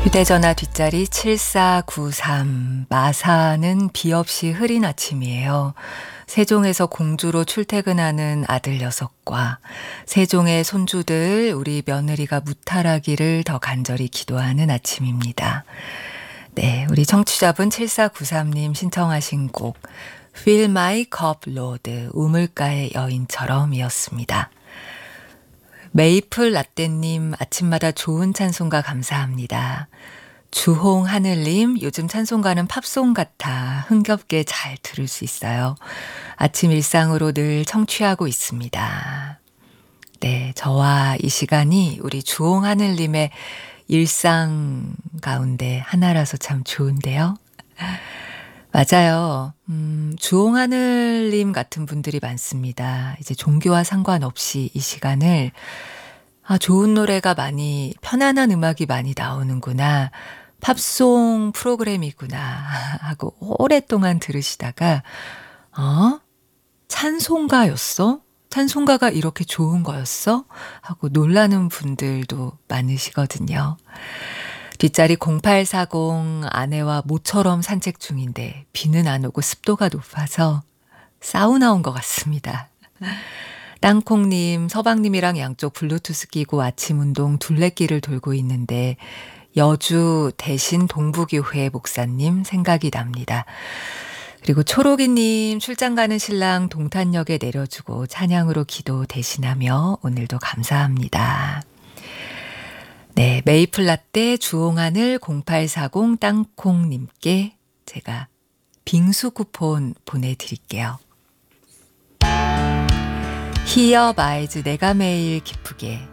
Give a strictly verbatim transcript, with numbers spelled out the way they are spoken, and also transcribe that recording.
휴대전화 뒷자리 칠사구삼. 마사는 비 없이 흐린 아침이에요. 세종에서 공주로 출퇴근하는 아들 녀석과 세종의 손주들 우리 며느리가 무탈하기를 더 간절히 기도하는 아침입니다. 네, 우리 청취자분 칠사구삼님 신청하신 곡 Fill My Cup Lord, 우물가의 여인처럼 이었습니다. 메이플 라떼님 아침마다 좋은 찬송가 감사합니다. 주홍 하늘님 요즘 찬송가는 팝송 같아 흥겹게 잘 들을 수 있어요. 아침 일상으로 늘 청취하고 있습니다. 네, 저와 이 시간이 우리 주홍 하늘님의 일상 가운데 하나라서 참 좋은데요. 맞아요. 음, 주홍하늘님 같은 분들이 많습니다. 이제 종교와 상관없이 이 시간을 아, 좋은 노래가 많이, 편안한 음악이 많이 나오는구나. 팝송 프로그램이구나 하고 오랫동안 들으시다가 어? 찬송가였어? 찬송가가 이렇게 좋은 거였어? 하고 놀라는 분들도 많으시거든요. 뒷자리 공팔사공 아내와 모처럼 산책 중인데 비는 안 오고 습도가 높아서 사우나 온 것 같습니다. 땅콩님, 서방님이랑 양쪽 블루투스 끼고 아침 운동 둘레길을 돌고 있는데 여주 대신 동부교회 목사님 생각이 납니다. 그리고 초록이님 출장 가는 신랑 동탄역에 내려주고 찬양으로 기도 대신하며 오늘도 감사합니다. 네, 메이플라떼 주홍하늘 공팔사공 땅콩님께 제가 빙수 쿠폰 보내드릴게요. 히어 마이즈 내가 매일 기쁘게